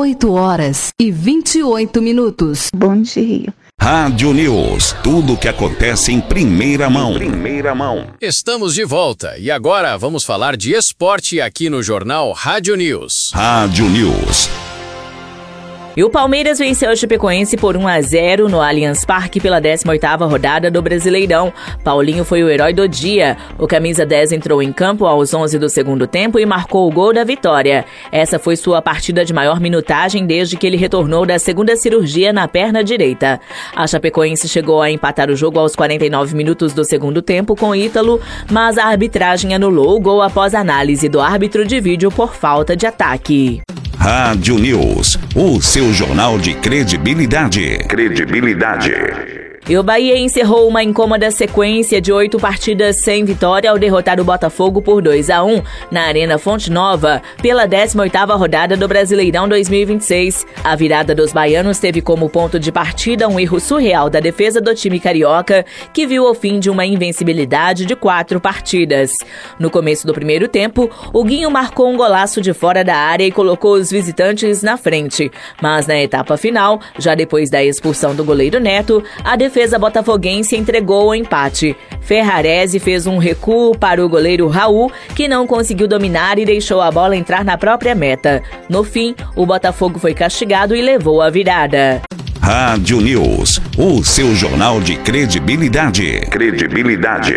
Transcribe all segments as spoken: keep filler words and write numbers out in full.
oito horas e vinte e oito minutos. Bom dia. Rádio News. Tudo o que acontece em primeira mão. Primeira mão. Estamos de volta e agora vamos falar de esporte aqui no Jornal Rádio News. Rádio News. E o Palmeiras venceu o Chapecoense por um a zero no Allianz Parque pela décima oitava rodada do Brasileirão. Paulinho foi o herói do dia. O camisa dez entrou em campo aos onze do segundo tempo e marcou o gol da vitória. Essa foi sua partida de maior minutagem desde que ele retornou da segunda cirurgia na perna direita. A Chapecoense chegou a empatar o jogo aos quarenta e nove minutos do segundo tempo com Ítalo, mas a arbitragem anulou o gol após análise do árbitro de vídeo por falta de ataque. Rádio News, o seu jornal de credibilidade. Credibilidade. E o Bahia encerrou uma incômoda sequência de oito partidas sem vitória ao derrotar o Botafogo por dois a um na Arena Fonte Nova pela décima oitava rodada do Brasileirão dois mil e vinte e seis. A virada dos baianos teve como ponto de partida um erro surreal da defesa do time carioca, que viu o fim de uma invencibilidade de quatro partidas. No começo do primeiro tempo, o Guinho marcou um golaço de fora da área e colocou os visitantes na frente. Mas na etapa final, já depois da expulsão do goleiro Neto, a defesa A defesa botafoguense entregou o empate. Ferrarese fez um recuo para o goleiro Raul, que não conseguiu dominar e deixou a bola entrar na própria meta. No fim, o Botafogo foi castigado e levou a virada. Rádio News, o seu jornal de credibilidade. Credibilidade.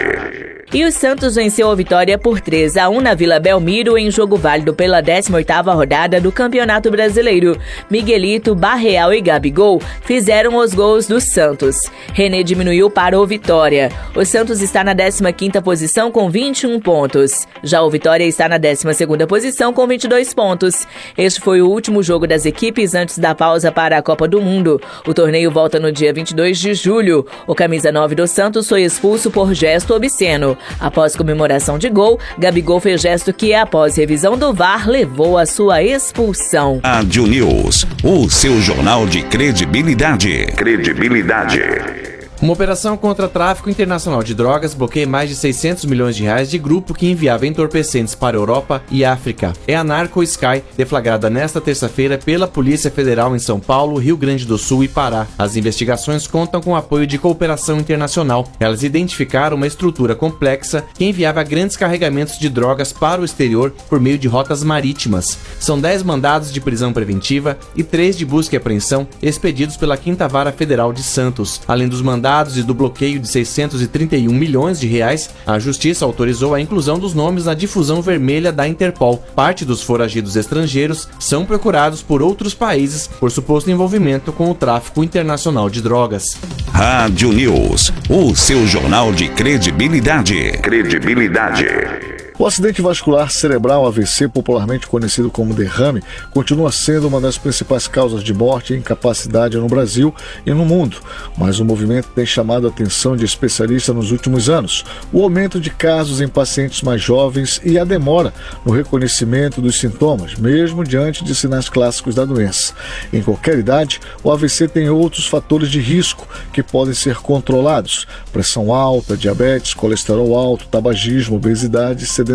E o Santos venceu a Vitória por três a um na Vila Belmiro em jogo válido pela décima oitava rodada do Campeonato Brasileiro. Miguelito, Barreal e Gabigol fizeram os gols do Santos. René diminuiu para o Vitória. O Santos está na décima quinta posição com vinte e um pontos. Já o Vitória está na décima segunda posição com vinte e dois pontos. Este foi o último jogo das equipes antes da pausa para a Copa do Mundo. O torneio volta no dia vinte e dois de julho. O camisa nove do Santos foi expulso por gesto obsceno. Após comemoração de gol, Gabigol fez gesto que, após revisão do V A R, levou a sua expulsão. Rádio News, o seu jornal de credibilidade. Credibilidade. Uma operação contra tráfico internacional de drogas bloqueia mais de seiscentos milhões de reais de grupo que enviava entorpecentes para a Europa e África. É a Narco Sky, deflagrada nesta terça-feira pela Polícia Federal em São Paulo, Rio Grande do Sul e Pará. As investigações contam com o apoio de cooperação internacional. Elas identificaram uma estrutura complexa que enviava grandes carregamentos de drogas para o exterior por meio de rotas marítimas. São dez mandados de prisão preventiva e três de busca e apreensão expedidos pela Quinta Vara Federal de Santos. Além dos mandados e do bloqueio de seiscentos e trinta e um milhões de reais, a Justiça autorizou a inclusão dos nomes na difusão vermelha da Interpol. Parte dos foragidos estrangeiros são procurados por outros países por suposto envolvimento com o tráfico internacional de drogas. Rádio News, o seu jornal de credibilidade. Credibilidade. O acidente vascular cerebral, A V C, popularmente conhecido como derrame, continua sendo uma das principais causas de morte e incapacidade no Brasil e no mundo. Mas o movimento tem chamado a atenção de especialistas nos últimos anos. O aumento de casos em pacientes mais jovens e a demora no reconhecimento dos sintomas, mesmo diante de sinais clássicos da doença. Em qualquer idade, o A V C tem outros fatores de risco que podem ser controlados: pressão alta, diabetes, colesterol alto, tabagismo, obesidade e sedentarismo.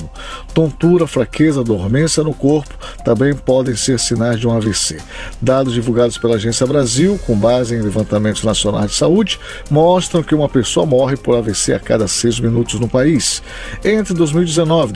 Tontura, fraqueza, dormência no corpo também podem ser sinais de um A V C. Dados divulgados pela Agência Brasil, com base em levantamentos nacionais de saúde, mostram que uma pessoa morre por A V C a cada seis minutos no país. Entre dois mil e dezenove